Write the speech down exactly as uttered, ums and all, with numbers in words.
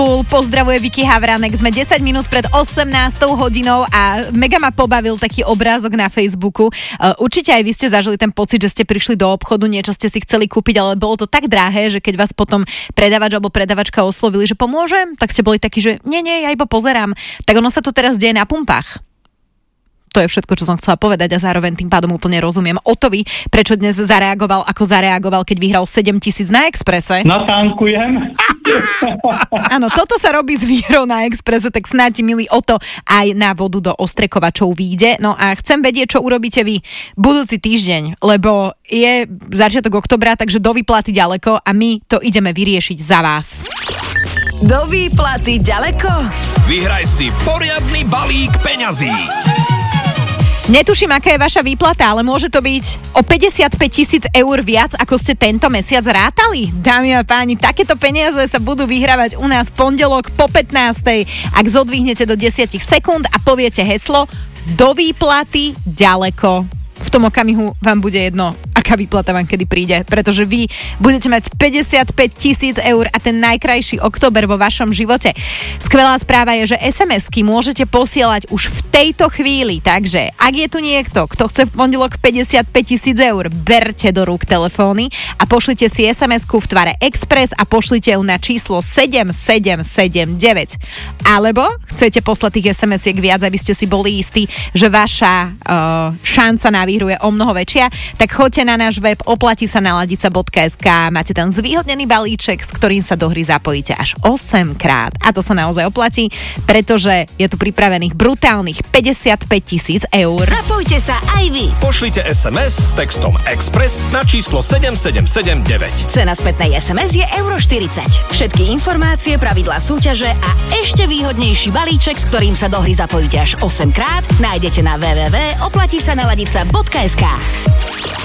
Pozdravuje Vicky Havranek, sme desať minút pred osemnástou hodinou a mega ma pobavil taký obrázok na Facebooku. Určite aj vy ste zažili ten pocit, že ste prišli do obchodu, niečo ste si chceli kúpiť, ale bolo to tak drahé, že keď vás potom predávač alebo predavačka oslovili, že pomôžem, tak ste boli takí, že nie, nie, ja iba pozerám. Tak ono sa to teraz deje na pumpách. To je všetko, čo som chcela povedať a zároveň tým pádom úplne rozumiem Otovi, prečo dnes zareagoval, ako zareagoval, keď vyhral sedem tisíc na Expresse. Natankujem. Áno, toto sa robí s výhrou na Expresse, tak snáď, milý Oto, aj na vodu do Ostrekovačov vyjde. No a chcem vedieť, čo urobíte vy budúci týždeň, lebo je začiatok oktobra, takže do výplaty ďaleko a my to ideme vyriešiť za vás. Do výplaty ďaleko? Vyhraj si poriadny balík peňazí. Netuším, aká je vaša výplata, ale môže to byť o päťdesiatpäť tisíc eur viac, ako ste tento mesiac rátali. Dámy a páni, takéto peniaze sa budú vyhrávať u nás pondelok po pätnástej. Ak zodvihnete do desať sekúnd a poviete heslo do výplaty ďaleko. V tom okamihu vám bude jedno, aká výplata vám kedy príde, pretože vy budete mať päťdesiatpäť tisíc eur a ten najkrajší október vo vašom živote. Skvelá správa je, že es em esky môžete posielať už v tejto chvíli, takže ak je tu niekto, kto chce v pondelok päťdesiatpäť tisíc eur, berte do rúk telefóny a pošlite si es em esku v tvare Express a pošlite ju na číslo sedem sedem sedem deväť. Alebo chcete poslať tých es em esiek viac, aby ste si boli istí, že vaša uh, šanca na výhru je o mnoho väčšia, tak choďte na náš web oplatí sa na ladica bodka es ká, máte tam zvýhodnený balíček, s ktorým sa do hry zapojíte až osem krát. A to sa naozaj oplatí, pretože je tu pripravených brutálnych päťdesiatpäť tisíc eur. Zapojte sa aj vy. Pošlite es em es s textom Express na číslo sedem sedem sedem deväť. Cena spätnej es em es je euro štyridsať. Všetky informácie, pravidlá súťaže a ešte výhodnejší balíček, s ktorým sa do hry zapojíte až osem krát, nájdete na w w w bodka oplatí sa na ladica bodka es ká.